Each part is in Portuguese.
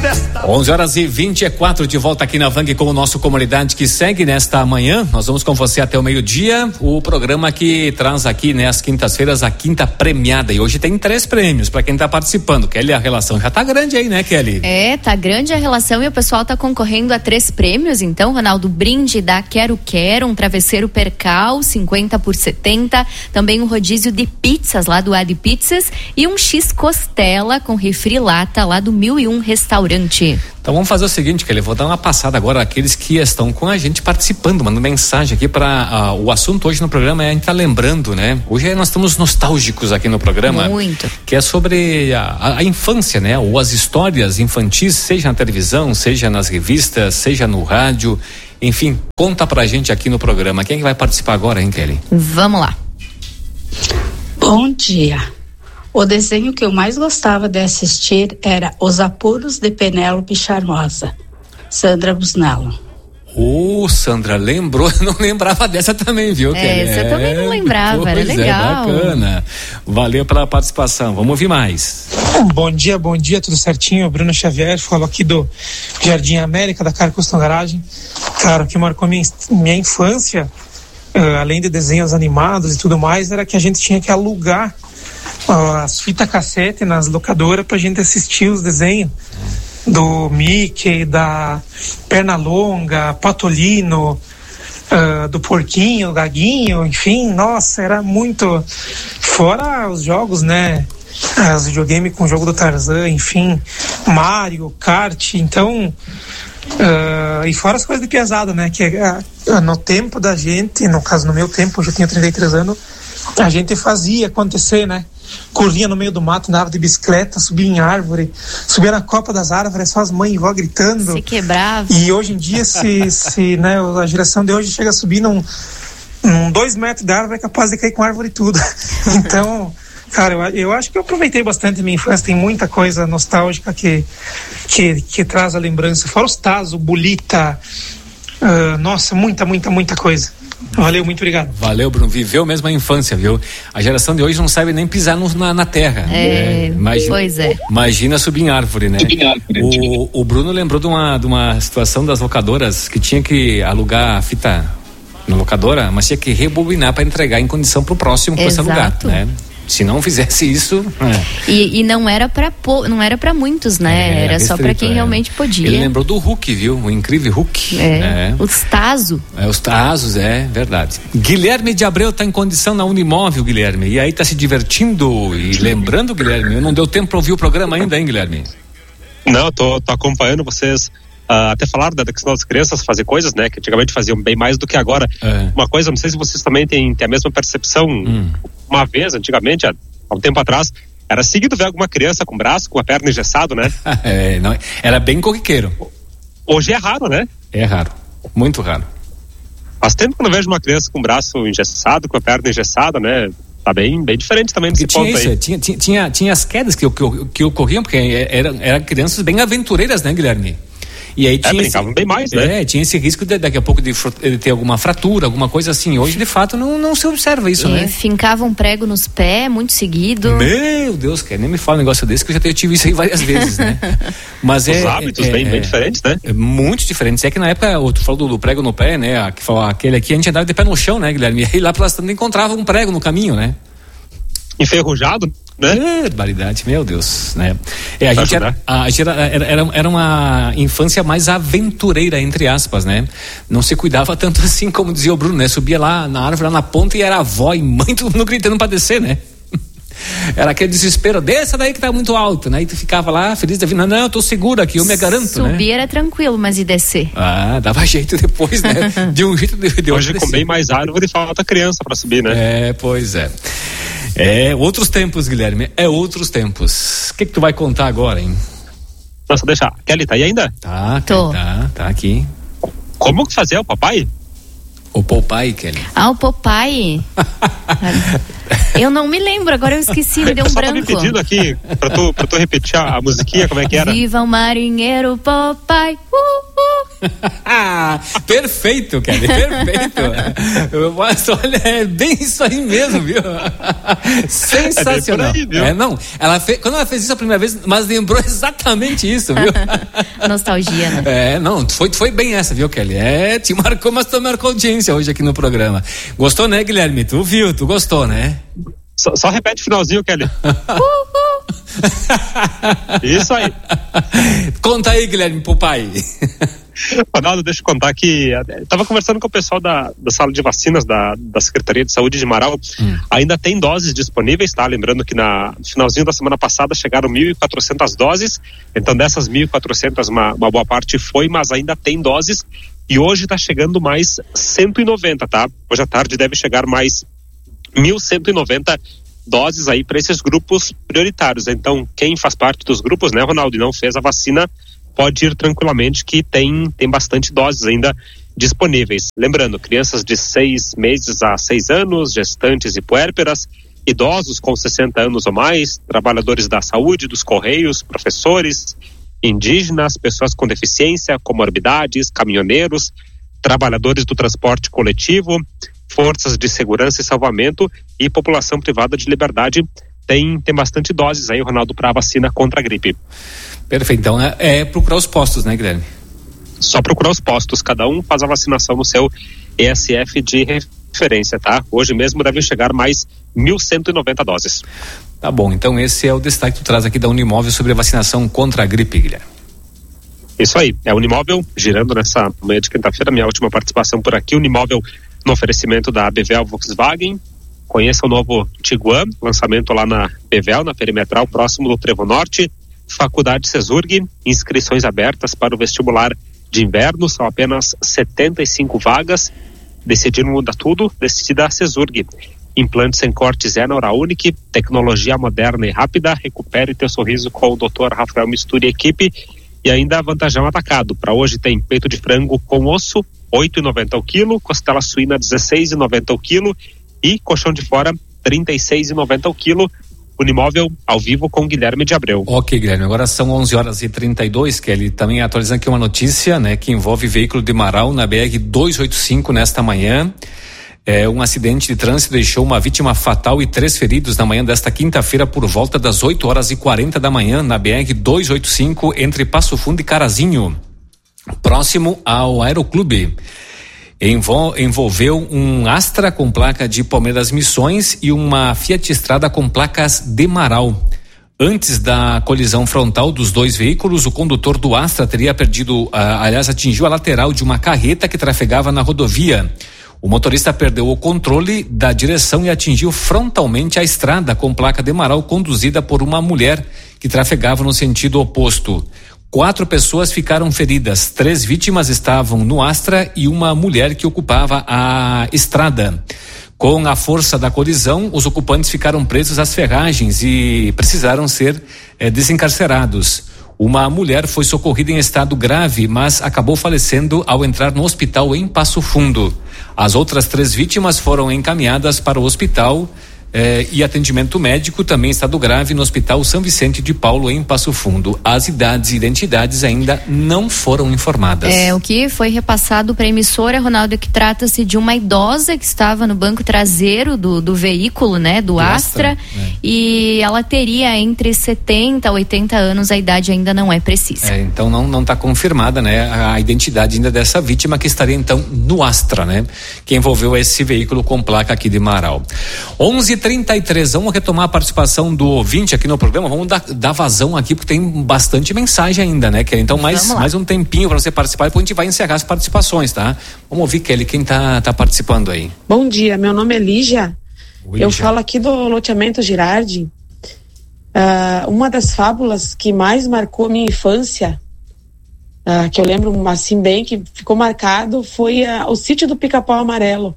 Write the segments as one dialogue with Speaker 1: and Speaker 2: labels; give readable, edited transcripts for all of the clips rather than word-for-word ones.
Speaker 1: 11h24 de volta aqui na Vang com o nosso Comunidade que segue nesta manhã. Nós vamos com você até o meio-dia. O programa que traz aqui, né, às quintas-feiras, a quinta premiada. E hoje tem 3 prêmios para quem tá participando. Kelly, a relação já tá grande aí, né, Kelly?
Speaker 2: Tá grande a relação e o pessoal tá concorrendo a 3 prêmios. Então, Ronaldo, brinde da Quero, um travesseiro Percal, 50 por 70. Também um rodízio de pizzas lá do Adi Pizzas e um X Costela com refri lata lá do 1001 Restaurante.
Speaker 1: Então vamos fazer o seguinte, Kelly, vou dar uma passada agora àqueles que estão com a gente participando, mandando mensagem aqui para o assunto hoje no programa. A gente tá lembrando, né? Hoje nós estamos nostálgicos aqui no programa.
Speaker 2: Muito.
Speaker 1: Que é sobre a infância, né? Ou as histórias infantis, seja na televisão, seja nas revistas, seja no rádio. Enfim, conta pra gente aqui no programa. Quem é que vai participar agora, hein, Kelly?
Speaker 2: Vamos lá.
Speaker 3: Bom dia. O desenho que eu mais gostava de assistir era Os Apuros de Penélope Charmosa, Sandra Busnello.
Speaker 1: Sandra, lembrou? Não lembrava dessa também, viu?
Speaker 2: Essa eu também não lembrava, era legal.
Speaker 1: Bacana. Valeu pela participação. Vamos ouvir mais.
Speaker 4: Bom dia, tudo certinho? Bruno Xavier, falo aqui do Jardim América, da Car Custom Garagem. Cara, o que marcou minha infância, além de desenhos animados e tudo mais, era que a gente tinha que alugar as fitas cassete nas locadoras pra gente assistir os desenhos do Mickey, da Pernalonga, Patolino, do Porquinho, Gaguinho, enfim, nossa, era muito, fora os jogos, né, os videogames com o jogo do Tarzan, enfim, Mario, Kart, então, e fora as coisas de pesada, né, que no tempo da gente, no caso no meu tempo, eu já tinha 33 anos, a gente fazia acontecer, né? Corria no meio do mato, andava de bicicleta, subia em árvore, subia na copa das árvores, só as mães e vó gritando.
Speaker 2: Se quebrava.
Speaker 3: E hoje em dia, se né, a geração de hoje chega a subir num 2 metros de árvore, é capaz de cair com árvore e tudo. Então, cara, eu acho que eu aproveitei bastante minha infância, tem muita coisa nostálgica que traz a lembrança. Fora os tazos, bolita, nossa, muita coisa. Valeu, muito obrigado.
Speaker 1: Valeu, Bruno. Viveu mesmo a infância, viu? A geração de hoje não sabe nem pisar na terra.
Speaker 2: Pois é.
Speaker 1: Imagina subir em árvore, né? O Bruno lembrou de uma situação das locadoras que tinha que alugar a fita na locadora, mas tinha que rebobinar para entregar em condição pro próximo que fosse alugar, né? Se não fizesse isso...
Speaker 2: E não era para muitos, né? Era só para quem realmente podia.
Speaker 1: Ele lembrou do Hulk, viu? O incrível Hulk.
Speaker 2: Os Tazo.
Speaker 1: Os Tazos, verdade. Guilherme de Abreu tá em condição na Unimóvel, Guilherme. E aí tá se divertindo e lembrando, Guilherme, não deu tempo para ouvir o programa ainda, hein, Guilherme?
Speaker 5: Não, tô acompanhando vocês. Até falaram da questão das crianças fazer coisas, né? Que antigamente faziam bem mais do que agora. Uma coisa, não sei se vocês também têm a mesma percepção. Uma vez, antigamente, há um tempo atrás, era seguido ver alguma criança com o braço, com a perna engessado, né?
Speaker 1: Não, era bem corriqueiro.
Speaker 5: Hoje é raro, né?
Speaker 1: É raro, muito raro.
Speaker 5: Faz tempo que eu não vejo uma criança com o braço engessado, com a perna engessada, né? Tá bem diferente também desse ponto aí.
Speaker 1: Tinha as quedas que ocorriam, porque eram crianças bem aventureiras, né, Guilherme? E aí
Speaker 5: brincavam bem mais, né?
Speaker 1: Tinha esse risco daqui a pouco de ter alguma fratura, alguma coisa assim. Hoje, de fato, não se observa isso, né?
Speaker 2: Fincavam um prego nos pés, muito seguido.
Speaker 1: Meu Deus, nem me fala um negócio desse, que eu já tive isso aí várias vezes, né? Mas
Speaker 5: os hábitos bem diferentes, né?
Speaker 1: Muito diferentes. É que na época, tu falou do prego no pé, né? Aquele aqui, a gente andava de pé no chão, né, Guilherme? E aí lá pelas tantas encontrava um prego no caminho, né?
Speaker 5: Enferrujado, né?
Speaker 1: Barbaridade, meu Deus, né? A gente era uma infância mais aventureira, entre aspas, né? Não se cuidava tanto assim, como dizia o Bruno, né? Subia lá na árvore, lá na ponta, e era avó e mãe, todo mundo gritando pra descer, né? Era aquele desespero, desça daí que tá muito alto, né? E tu ficava lá, feliz da vida, não, eu tô seguro aqui, eu me garanto, né?
Speaker 2: Subir era tranquilo, mas e descer?
Speaker 1: Dava jeito depois, né? De um jeito de
Speaker 5: hoje com bem mais árvore falta criança pra subir, né?
Speaker 1: Pois é. Outros tempos, Guilherme, outros tempos. O que tu vai contar agora, hein?
Speaker 5: Nossa, deixa. Kelly, tá aí ainda?
Speaker 2: Tô.
Speaker 1: Tá aqui.
Speaker 5: Como que fazia o papai?
Speaker 1: O Popeye, Kelly.
Speaker 2: O Popeye. Eu não me lembro, agora eu esqueci, me deu um branco.
Speaker 5: Eu só tô me pedindo aqui pra tu repetir a musiquinha, como é que era?
Speaker 2: Viva o marinheiro Popeye,
Speaker 1: Perfeito, Kelly, perfeito. Mas olha, é bem isso aí mesmo, viu? Sensacional. Aí, viu? Não, quando ela fez isso a primeira vez, mas lembrou exatamente isso, viu?
Speaker 2: Nostalgia, né?
Speaker 1: Não, foi bem essa, viu, Kelly? Te marcou, mas tu marcou audiência hoje aqui no programa. Gostou, né, Guilherme? Tu viu, tu gostou, né?
Speaker 5: Só repete o finalzinho, Kelly. Isso aí.
Speaker 1: Conta aí, Guilherme, pro pai.
Speaker 5: Ronaldo, deixa eu contar que estava conversando com o pessoal da sala de vacinas da Secretaria de Saúde de Marau. Ainda tem doses disponíveis, tá? Lembrando que no finalzinho da semana passada chegaram 1.400 doses, então dessas 1.400 uma boa parte foi, mas ainda tem doses, e hoje está chegando mais 190, tá? Hoje à tarde deve chegar mais 1.190 doses aí para esses grupos prioritários. Então, quem faz parte dos grupos, né, Ronaldo, e não fez a vacina, pode ir tranquilamente, que tem bastante doses ainda disponíveis. Lembrando, crianças de 6 meses a 6 anos, gestantes e puérperas, idosos com 60 anos ou mais, trabalhadores da saúde, dos correios, professores, indígenas, pessoas com deficiência, comorbidades, caminhoneiros, trabalhadores do transporte coletivo, forças de segurança e salvamento e população privada de liberdade. Tem bastante doses aí, Ronaldo, para a vacina contra a gripe.
Speaker 1: Perfeito, então é procurar os postos, né, Guilherme?
Speaker 5: Só procurar os postos, cada um faz a vacinação no seu ESF de referência, tá? Hoje mesmo devem chegar mais 1.190 doses.
Speaker 1: Tá bom, então esse é o destaque que tu traz aqui da Unimóvel sobre a vacinação contra a gripe, Guilherme.
Speaker 5: Isso aí, é a Unimóvel girando nessa manhã de quinta-feira, minha última participação por aqui. Unimóvel no oferecimento da BVL Volkswagen. Conheça o novo Tiguan, lançamento lá na BVL, na Perimetral, próximo do Trevo Norte. Faculdade Cesurg, inscrições abertas para o vestibular de inverno, são apenas 75 vagas. Decidir muda tudo, decida a Cesurg. Implantes sem cortes é na Hora Unique, tecnologia moderna e rápida. Recupere teu sorriso com o Dr. Rafael Mistura e equipe. E ainda Vantajão Atacado. Para hoje tem peito de frango com osso, R$8,90 o quilo, costela suína R$16,90 o quilo e colchão de fora R$36,90 o quilo. Unimóvel ao vivo com Guilherme de Abreu.
Speaker 1: Ok, Guilherme, agora são 11h32, Kelly, também atualizando aqui uma notícia, né, que envolve veículo de Marau na BR-285 nesta manhã. Um acidente de trânsito deixou uma vítima fatal e 3 feridos na manhã desta quinta-feira por volta das 8h40 da manhã na BR-285 entre Passo Fundo e Carazinho, próximo ao Aeroclube. Envolveu um Astra com placa de Palmeiras Missões e uma Fiat Strada com placas de Marau. Antes da colisão frontal dos dois veículos, o condutor do Astra teria atingiu a lateral de uma carreta que trafegava na rodovia. O motorista perdeu o controle da direção e atingiu frontalmente a estrada com placa de Marau, conduzida por uma mulher que trafegava no sentido oposto. 4 pessoas ficaram feridas, 3 vítimas estavam no Astra e uma mulher que ocupava a estrada. Com a força da colisão, os ocupantes ficaram presos às ferragens e precisaram ser desencarcerados. Uma mulher foi socorrida em estado grave, mas acabou falecendo ao entrar no hospital em Passo Fundo. As outras 3 vítimas foram encaminhadas para o hospital e atendimento médico, também estado grave no Hospital São Vicente de Paulo em Passo Fundo. As idades e identidades ainda não foram informadas.
Speaker 2: O que foi repassado para a emissora, Ronaldo, é que trata-se de uma idosa que estava no banco traseiro do veículo, né, do Astra, e ela teria entre 70 a 80 anos, a idade ainda não é precisa.
Speaker 1: Então não está confirmada, né, a identidade ainda dessa vítima que estaria então no Astra, né, que envolveu esse veículo com placa aqui de Marau. 11h33, vamos retomar a participação do ouvinte aqui no programa, vamos dar vazão aqui, porque tem bastante mensagem ainda, né, Kelly? Então mais um tempinho para você participar, depois a gente vai encerrar as participações, tá? Vamos ouvir, Kelly, quem tá participando aí.
Speaker 6: Bom dia, meu nome é Lígia. Eu falo aqui do loteamento Girardi. Uma das fábulas que mais marcou a minha infância, que eu lembro assim bem, que ficou marcado, foi o Sítio do Pica-Pau Amarelo.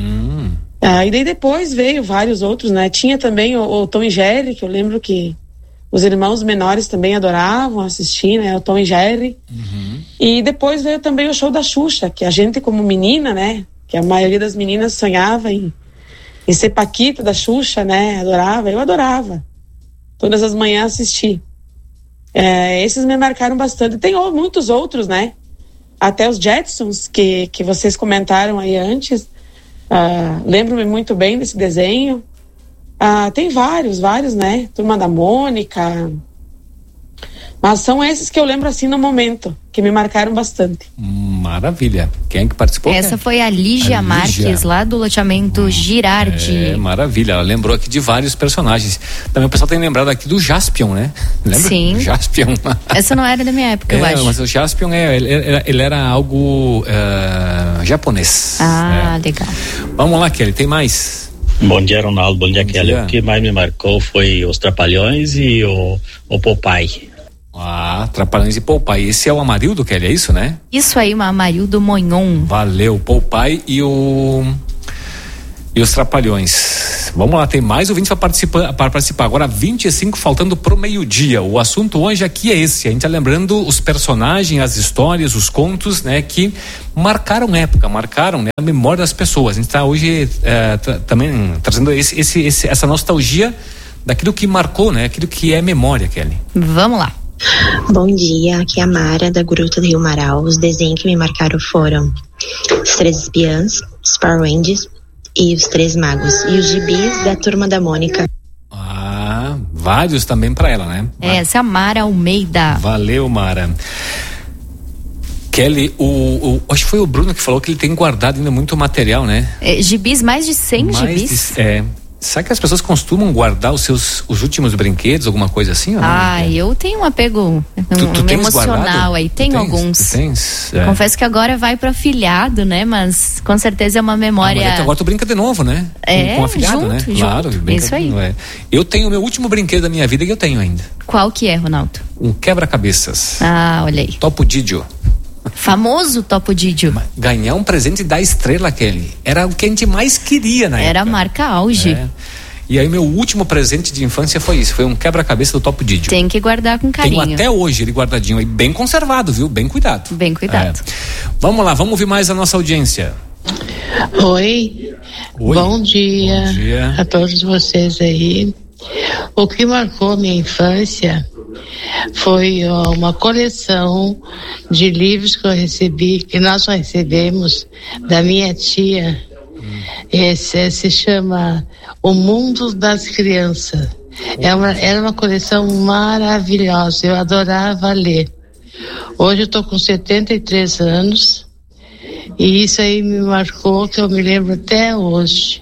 Speaker 6: E daí depois veio vários outros, né? Tinha também o Tom e Jerry, que eu lembro que os irmãos menores também adoravam assistir, né? O Tom e Jerry. E depois veio também o show da Xuxa, que a gente como menina, né? Que a maioria das meninas sonhava em E ser Paquita da Xuxa, né? Eu adorava. Todas as manhãs assisti. Esses me marcaram bastante. Tem muitos outros, né? Até os Jetsons, que vocês comentaram aí antes. Lembro-me muito bem desse desenho. Tem vários, né? Turma da Mônica. Mas são esses que eu lembro assim no momento, que me marcaram bastante.
Speaker 1: Maravilha. Quem é que participou?
Speaker 2: Essa foi a Lígia Marques, lá do loteamento Girardi.
Speaker 1: Maravilha, ela lembrou aqui de vários personagens. Também o pessoal tem lembrado aqui do Jaspion, né? Lembra?
Speaker 2: Sim.
Speaker 1: Jaspion.
Speaker 2: Essa não era da minha época, eu acho.
Speaker 1: Mas o Jaspion, ele era algo japonês.
Speaker 2: Legal.
Speaker 1: Vamos lá, Kelly, tem mais?
Speaker 7: Bom dia, Ronaldo. Bom dia, Kelly. O que mais me marcou foi os Trapalhões e o Popeye.
Speaker 1: Trapalhões e Popeye. Esse é o Amarildo, Kelly, é isso, né?
Speaker 2: Isso aí, uma Amarildo Monhon.
Speaker 1: Valeu, Popeye e os Trapalhões. Vamos lá, tem mais ouvintes para participar. Agora 25, faltando pro meio-dia. O assunto hoje aqui é esse. A gente tá lembrando os personagens, as histórias, os contos, né, que marcaram época, né, a memória das pessoas. A gente tá hoje também trazendo essa nostalgia daquilo que marcou, né, aquilo que é memória, Kelly.
Speaker 2: Vamos lá.
Speaker 8: Bom dia, aqui é a Mara da Gruta do Rio Marau. Os desenhos que me marcaram foram Os Três Espiãs, os Power Rangers e Os Três Magos, e os gibis da Turma da Mônica.
Speaker 1: Vários também pra ela, né?
Speaker 2: Essa é a Mara Almeida.
Speaker 1: Valeu, Mara. Kelly, acho que foi o Bruno que falou que ele tem guardado ainda muito material, né?
Speaker 2: Gibis, mais de 100 gibis.
Speaker 1: Será que as pessoas costumam guardar os últimos brinquedos, alguma coisa assim? Ou não?
Speaker 2: Eu tenho um apego emocional guardado? Aí. Tenho alguns.
Speaker 1: Tens?
Speaker 2: Confesso que agora vai pro afilhado, né? Mas com certeza é uma memória.
Speaker 1: Agora tu brinca de novo, né? Com afilhado,
Speaker 2: junto,
Speaker 1: né?
Speaker 2: Junto.
Speaker 1: Claro,
Speaker 2: isso aí.
Speaker 1: Eu tenho o meu último brinquedo da minha vida que eu tenho ainda.
Speaker 2: Qual que é, Ronaldo?
Speaker 1: Um quebra-cabeças.
Speaker 2: Olha aí.
Speaker 1: Topo Didio.
Speaker 2: Famoso Topo Didio.
Speaker 1: Ganhar um presente da Estrela, Kelly, era o que a gente mais queria na época.
Speaker 2: Era a marca auge.
Speaker 1: E aí meu último presente de infância foi isso, foi um quebra-cabeça do Topo Didio.
Speaker 2: Tem que guardar com carinho.
Speaker 1: Tenho até hoje ele guardadinho aí, bem conservado, viu? Bem cuidado.
Speaker 2: Bem cuidado.
Speaker 1: Vamos lá, vamos ouvir mais a nossa audiência.
Speaker 9: Oi. Bom dia a todos vocês aí. O que marcou minha infância foi uma coleção de livros que eu recebi, que nós recebemos da minha tia. Esse se chama O Mundo das Crianças. Era uma coleção maravilhosa, eu adorava ler. Hoje eu estou com 73 anos e isso aí me marcou, que eu me lembro até hoje.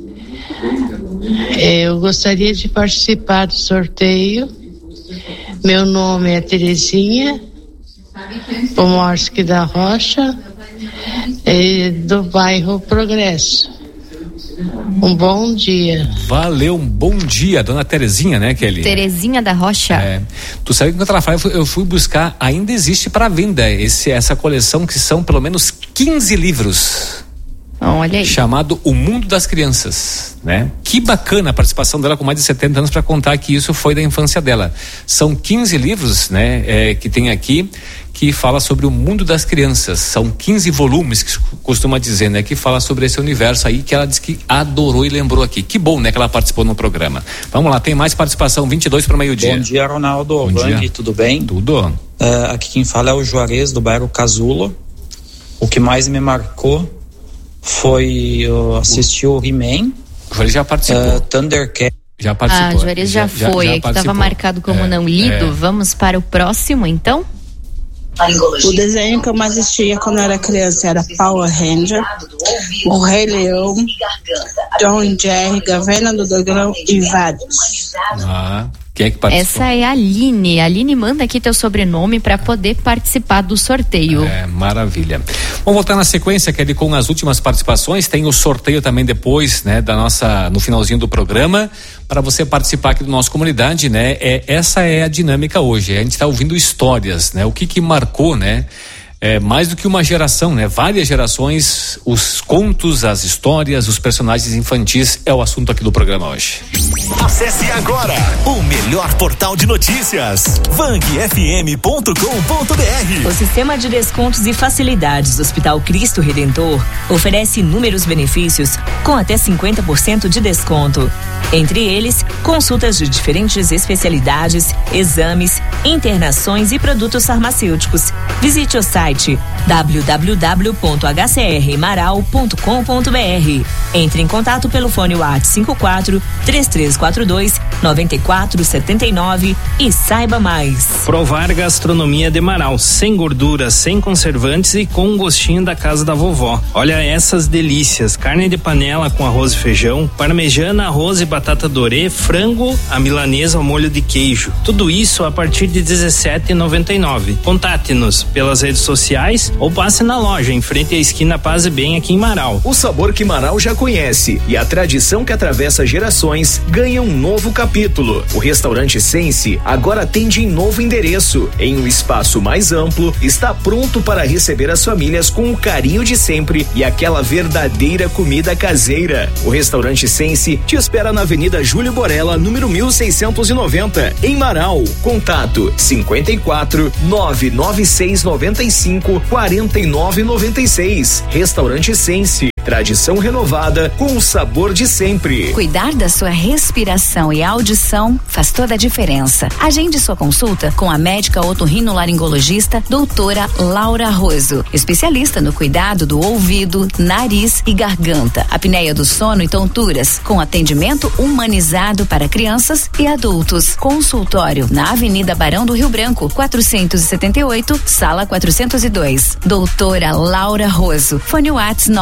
Speaker 9: Eu gostaria de participar do sorteio. Meu nome é Terezinha Pomorski da Rocha, do bairro Progresso. Um bom dia.
Speaker 1: Valeu, um bom dia, dona Terezinha, né, Kelly?
Speaker 2: Terezinha da Rocha.
Speaker 1: Tu sabe que quando ela fala, eu fui buscar, ainda existe para venda essa coleção, que são pelo menos 15 livros.
Speaker 2: Olha aí.
Speaker 1: Chamado O Mundo das Crianças, né? Que bacana a participação dela com mais de 70 anos para contar que isso foi da infância dela. São 15 livros, né? Que tem aqui, que fala sobre o mundo das crianças. São 15 volumes, que costuma dizer, né? Que fala sobre esse universo aí, que ela disse que adorou e lembrou aqui. Que bom, né? Que ela participou no programa. Vamos lá, tem mais participação, 22 para o meio-dia.
Speaker 10: Bom dia, Ronaldo. Vang, tudo bem?
Speaker 1: Tudo.
Speaker 10: Aqui quem fala é o Juarez, do bairro Casulo. O que mais me marcou foi assistir o He-Man.
Speaker 1: O Juarez já participou.
Speaker 10: Thundercat.
Speaker 1: Já participou.
Speaker 2: Juarez já foi, que estava marcado como não lido. Vamos para o próximo, então?
Speaker 11: O desenho que eu mais assistia quando eu era criança era Power Ranger, O Rei Leão, Tom e Jerry, Gavena do Dragão e vários.
Speaker 1: Quem é que participou?
Speaker 2: Essa é a Aline. A Aline manda aqui teu sobrenome para poder participar do sorteio.
Speaker 1: Maravilha. Vamos voltar na sequência, Kelly, com as últimas participações. Tem o sorteio também depois, né, no finalzinho do programa, para você participar aqui do nosso comunidade, né? Essa é a dinâmica hoje. A gente está ouvindo histórias, né? O que marcou, né? mais do que uma geração, né? Várias gerações, os contos, as histórias, os personagens infantis é o assunto aqui do programa hoje.
Speaker 12: Acesse agora o melhor portal de notícias, vangfm.com.br.
Speaker 13: O sistema de descontos e facilidades do Hospital Cristo Redentor oferece inúmeros benefícios com até 50% de desconto. Entre eles, consultas de diferentes especialidades, exames, internações e produtos farmacêuticos. Visite o site www.hcrmaral.com.br. Entre em contato pelo fone WhatsApp 54-3342-9479 e saiba mais.
Speaker 14: Provar gastronomia de Marau, sem gordura, sem conservantes e com um gostinho da casa da vovó. Olha essas delícias: carne de panela com arroz e feijão, parmegiana, arroz e batata dorê, frango, a milanesa ao molho de queijo. Tudo isso a partir de R$17,99. Contate-nos pelas redes sociais ou passe na loja em frente à esquina Paz e Bem aqui em Marau.
Speaker 12: O sabor que Marau já conhece e a tradição que atravessa gerações ganha um novo capítulo. O restaurante Sense agora atende em novo endereço, em um espaço mais amplo, está pronto para receber as famílias com o carinho de sempre e aquela verdadeira comida caseira. O restaurante Sense te espera na Avenida Júlio Borella, número 1690, em Marau. Contato 54 996 95 49 96. Restaurante Sense, tradição renovada com o sabor de sempre.
Speaker 15: Cuidar da sua respiração e audição faz toda a diferença. Agende sua consulta com a médica otorrinolaringologista doutora Laura Roso, especialista no cuidado do ouvido, nariz e garganta, apneia do sono e tonturas, com atendimento humanizado para crianças e adultos. Consultório na Avenida Barão do Rio Branco, 478, sala 402. Doutora Laura Roso. Fone WhatsApp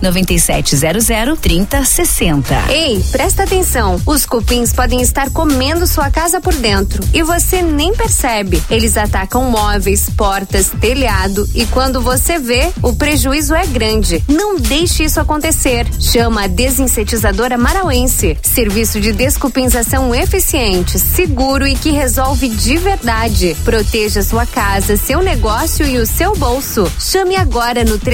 Speaker 15: 99700-3060.
Speaker 16: Ei, presta atenção. Os cupins podem estar comendo sua casa por dentro e você nem percebe. Eles atacam móveis, portas, telhado e quando você vê, o prejuízo é grande. Não deixe isso acontecer. Chama a Desinsetizadora Marauense. Serviço de descupinzação eficiente, seguro e que resolve de verdade. Proteja sua casa, seu negócio e o seu bolso. Chame agora no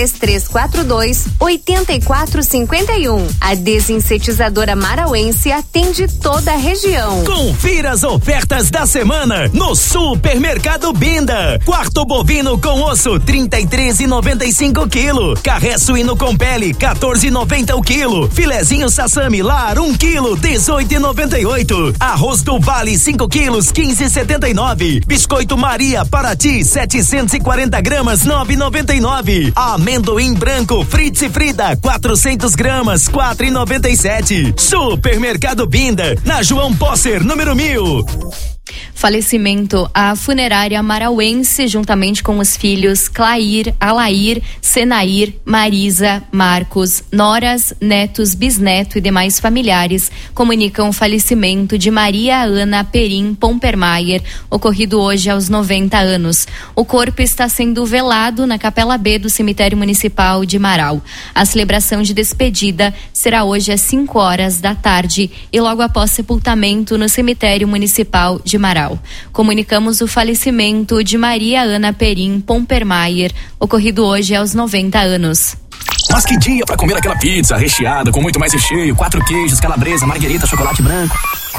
Speaker 16: 3342-8451. A Desinsetizadora Marauense atende toda a região.
Speaker 12: Confira as ofertas da semana no Supermercado Binda. Quarto bovino com osso 33,95 quilo. Carré suíno com pele 14,90 o quilo. Filezinho sassami lar 1 quilo 18,98. Arroz do Vale 5 quilos 15,79. Biscoito Maria Paraty 740 gramas 9,99. Amendoim branco Fritz e Frida 400 gramas 4,97. Supermercado Binda, na João Posser, número 1000.
Speaker 2: Falecimento: a funerária marauense, juntamente com os filhos Clair, Alair, Senair, Marisa, Marcos, noras, netos, bisneto e demais familiares, comunicam o falecimento de Maria Ana Perim Pompermayer, ocorrido hoje aos 90 anos. O corpo está sendo velado na Capela B do Cemitério Municipal de Marau. A celebração de despedida será hoje às 5 horas da tarde e logo após sepultamento no Cemitério Municipal de Marau. Comunicamos o falecimento de Maria Ana Perim Pompermayer, ocorrido hoje aos 90 anos.
Speaker 17: Mas que dia pra comer aquela pizza recheada com muito mais recheio, 4 queijos, calabresa, marguerita, chocolate branco.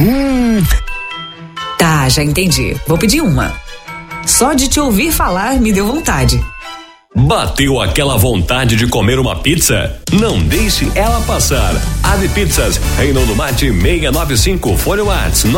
Speaker 18: Tá, já entendi. Vou pedir uma. Só de te ouvir falar me deu vontade.
Speaker 19: Bateu aquela vontade de comer uma pizza? Não deixe ela passar. Ave Pizzas, Reinaldo do Mate 695, Folha WhatsApp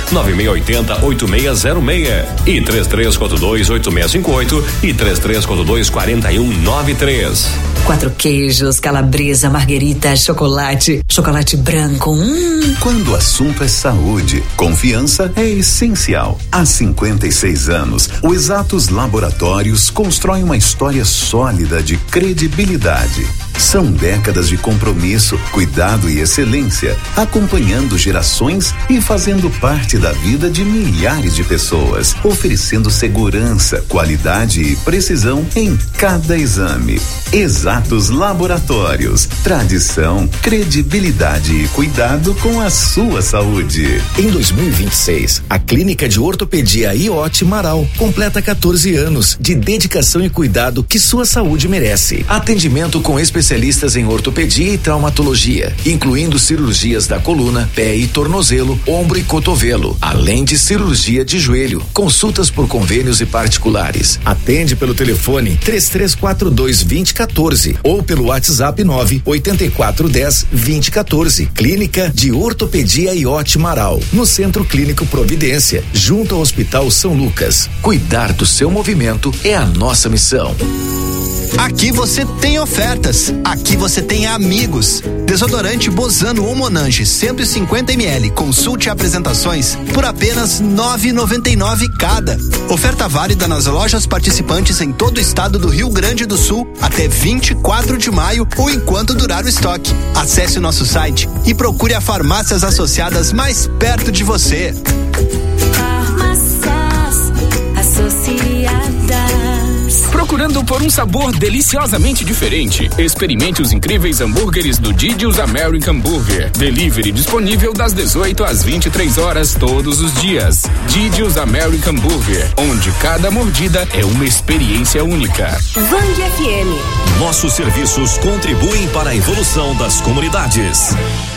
Speaker 19: 99680-8606 e 3342-8658 e 3342-4193.
Speaker 18: 4 queijos, calabresa, marguerita, chocolate branco.
Speaker 20: Quando o assunto é saúde, confiança é essencial. Há 56 anos, o Exatos Laboratórios constrói uma história sólida de credibilidade. São décadas de compromisso, cuidado e excelência, acompanhando gerações e fazendo parte da vida de milhares de pessoas, oferecendo segurança, qualidade e precisão em cada exame. Exatos Laboratórios, tradição, credibilidade e cuidado com a sua saúde.
Speaker 21: Em 2026, a Clínica de Ortopedia IOT Marau completa 14 anos de dedicação e cuidado que sua saúde merece. Atendimento com especialistas em ortopedia e traumatologia, incluindo cirurgias da coluna, pé e tornozelo, ombro e cotovelo, além de cirurgia de joelho. Consultas por convênios e particulares. Atende pelo telefone 3342-2014 ou pelo WhatsApp 98410-2014. Clínica de Ortopedia IOT Marau, no Centro Clínico Providência, junto ao Hospital São Lucas. Cuidar do seu movimento é a nossa missão.
Speaker 22: Aqui você tem ofertas, aqui você tem amigos. Desodorante Bozano ou Monange 150 ml, consulte apresentações por apenas R$ 9,99 cada. Oferta válida nas lojas participantes em todo o estado do Rio Grande do Sul até 24 de maio ou enquanto durar o estoque. Acesse o nosso site e procure as farmácias associadas mais perto de você.
Speaker 23: Farmácias Associadas.
Speaker 17: Procurando por um sabor deliciosamente diferente? Experimente os incríveis hambúrgueres do Didi's American Burger. Delivery disponível das 18 às 23 horas todos os dias. Didi's American Burger, onde cada mordida é uma experiência única.
Speaker 23: Band FM.
Speaker 19: Nossos serviços contribuem para a evolução das comunidades.